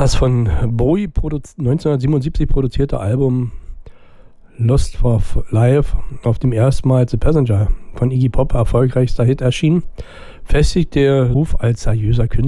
Das von Bowie 1977 produzierte Album Lost for Life, auf dem erstmals The Passenger von Iggy Pop erfolgreichster Hit erschien, festigt der Ruf als seriöser Künstler